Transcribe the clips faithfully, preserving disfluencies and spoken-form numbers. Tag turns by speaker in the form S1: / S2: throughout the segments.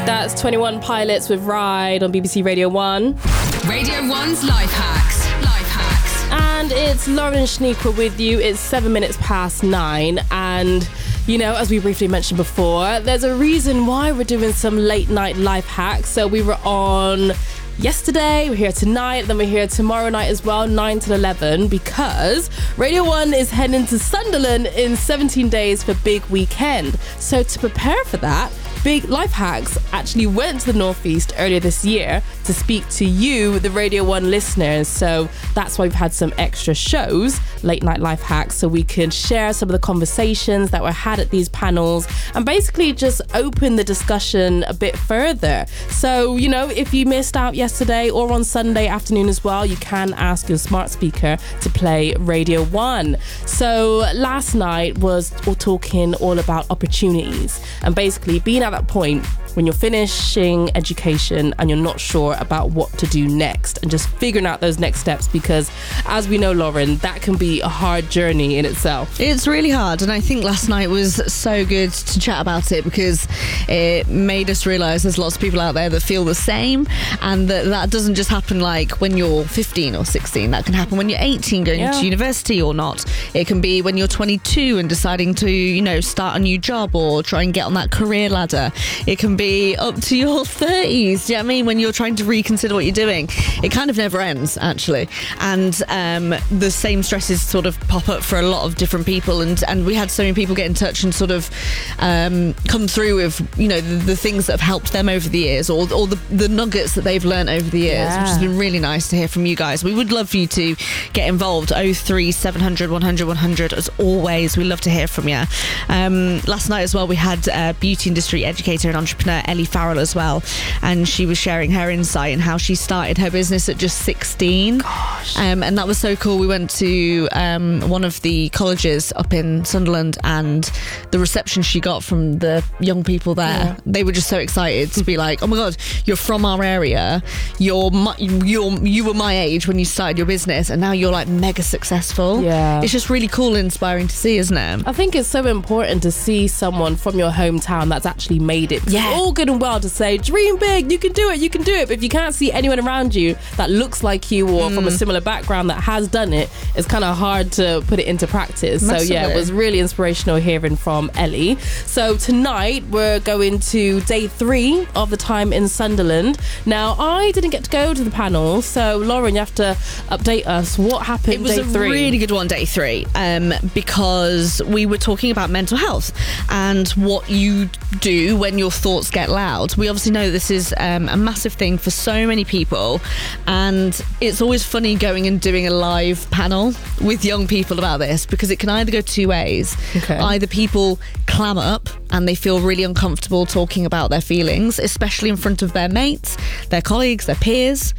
S1: That's twenty-one Pilots with Ride on B B C Radio one.
S2: Radio one's Life Hacks. Life Hacks.
S1: And it's Lauren Schneeper with you. It's seven minutes past nine. And, you know, as we briefly mentioned before, there's a reason why we're doing some late night life hacks. So we were on yesterday, we're here tonight, then we're here tomorrow night as well, nine till eleven, because Radio one is heading to Sunderland in seventeen days for Big Weekend. So to prepare for that, Big Life Hacks actually went to the Northeast earlier this year to speak to you, the Radio one listeners. So that's why we've had some extra shows, Late Night Life Hacks, so we can share some of the conversations that were had at these panels and basically just open the discussion a bit further. So, you know, if you missed out yesterday or on Sunday afternoon as well, you can ask your smart speaker to play Radio one. So last night was all talking all about opportunities and basically being at that point when you're finishing education and you're not sure about what to do next and just figuring out those next steps, because as we know, Lauren, that can be a hard journey in itself.
S3: It's really hard, and I think last night was so good to chat about it because it made us realise there's lots of people out there that feel the same, and that that doesn't just happen like when you're fifteen or sixteen. That can happen when you're eighteen going
S1: Yeah.
S3: to university or not. It can be when you're twenty-two and deciding to, you know, start a new job or try and get on that career ladder. It can be up to your thirties, do you know what I mean, when you're trying to reconsider what you're doing. It kind of never ends, actually, and um, the same stresses sort of pop up for a lot of different people, and, and we had so many people get in touch and sort of um, come through with, you know, the, the things that have helped them over the years, or, or the, the nuggets that they've learned over the years,
S1: Yeah.
S3: which has been really nice to hear from you guys. We would love for you to get involved. oh three seven hundred one hundred one hundred, as always. We love to hear from you. Um, last night as well, we had uh, beauty industry educator and entrepreneur Ellie Farrell as well, and she was sharing her insight and how she started her business at just sixteen.
S1: Gosh.
S3: Um, and that was so cool. We went to um, one of the colleges up in Sunderland, and the reception she got from the young people there,
S1: Yeah.
S3: they were just so excited to be like, oh my god, you're from our area, you're my, you're you were my age when you started your business, and now you're like mega successful.
S1: Yeah.
S3: It's just really cool and inspiring to see, isn't it?
S1: I think it's so important to see someone from your hometown that's actually made it.
S3: Yeah.
S1: It's all good and well to say, dream big, you can do it, you can do it. But if you can't see anyone around you that looks like you or from a similar background that has done it, it's kind of hard to put it into practice. So yeah, it
S3: Massively.
S1: was really inspirational hearing from Ellie. So tonight we're going to day three of the time in Sunderland. Now, I didn't get to go to the panel, so Lauren, you have to update us. What happened
S3: It was
S1: day
S3: a
S1: three?
S3: really good one, day three, um, because we were talking about mental health and what you do when your thoughts get loud. We obviously know this is um, a massive thing for so many people, and it's always funny going and doing a live panel with young people about this, because it can either go two ways.
S1: Okay.
S3: Either people clam up and they feel really uncomfortable talking about their feelings, especially in front of their mates, their colleagues, their peers,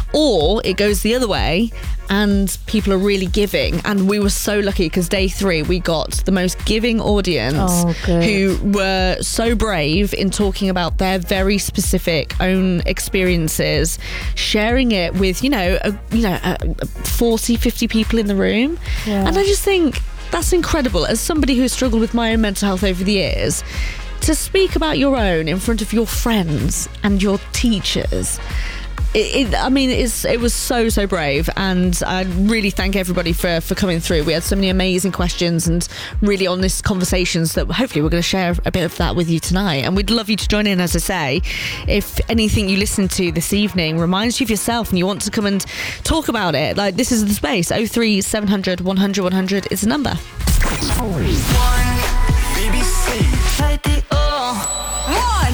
S3: or it goes the other way and people are really giving. And we were so lucky because day three we got the most giving audience
S1: Oh, good.
S3: who were so brave in talking about their very specific own experiences, sharing it with, you know, a, you know, a, forty, fifty people in the room.
S1: Yeah.
S3: And I just think that's incredible. As somebody who's struggled with my own mental health over the years, to speak about your own in front of your friends and your teachers, It, it, I mean, it's, it was so, so brave, and I really thank everybody for, for coming through. We had so many amazing questions and really honest conversations that hopefully we're going to share a bit of that with you tonight. And we'd love you to join in, as I say. If anything you listen to this evening reminds you of yourself and you want to come and talk about it, like, this is the space. oh three seven hundred one hundred one hundred is the number.